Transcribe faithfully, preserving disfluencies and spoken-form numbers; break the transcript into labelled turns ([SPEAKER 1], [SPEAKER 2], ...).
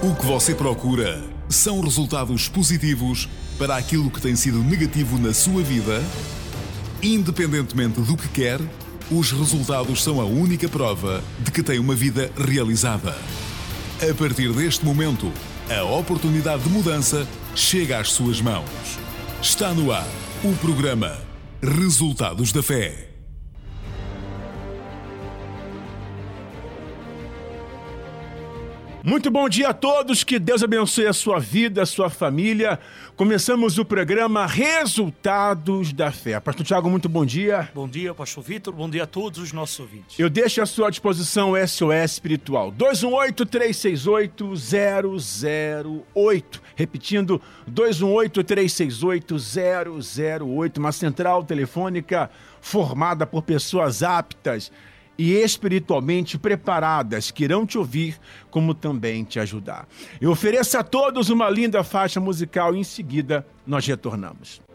[SPEAKER 1] O que você procura são resultados positivos para aquilo que tem sido negativo na sua vida? Independentemente do que quer, os resultados são a única prova de que tem uma vida realizada. A partir deste momento, a oportunidade de mudança chega às suas mãos. Está no ar o programa Resultados da Fé.
[SPEAKER 2] Muito bom dia a todos, que Deus abençoe a sua vida, a sua família. Começamos o programa Resultados da Fé. Pastor Tiago, muito bom dia.
[SPEAKER 3] Bom dia, Pastor Vitor. Bom dia a todos os nossos ouvintes.
[SPEAKER 2] Eu deixo à sua disposição o S O S Espiritual, dois um oito, três seis oito, zero zero oito. Repetindo, dois um oito, três seis oito, zero zero oito. Uma central telefônica formada por pessoas aptas e espiritualmente preparadas, que irão te ouvir, como também te ajudar. Eu ofereço a todos uma linda faixa musical e em seguida nós retornamos.